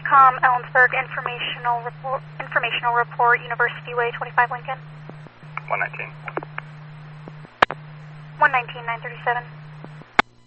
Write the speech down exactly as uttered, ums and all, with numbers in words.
TRANSCOM, Ellensburg, informational report, informational report, University Way, twenty-five Lincoln. one nineteen. one nineteen, nine thirty-seven.